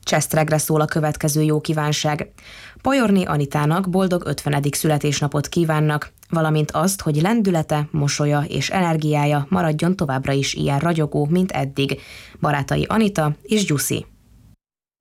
Csesztregre szól a következő jó kívánság. Pajorné Anitának boldog 50. születésnapot kívánnak, valamint azt, hogy lendülete, mosolya és energiája maradjon továbbra is ilyen ragyogó, mint eddig. Barátai Anita és Gyuszi.